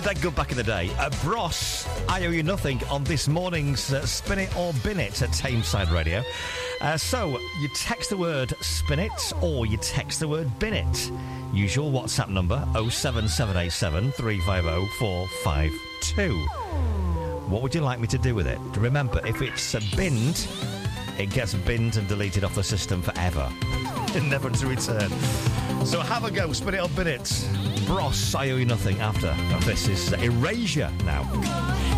that good back in the day. Bros, I owe you nothing on this morning's Spin It or Bin It at Tameside Radio. So, you text the word Spin It or you text the word Bin It. Usual WhatsApp number 07787 350 452. What would you like me to do with it? Remember, if it's binned, it gets binned and deleted off the system forever. Never to return. So have a go, Spin It or Bin It. Bros, I owe you nothing after. This is Erasure now.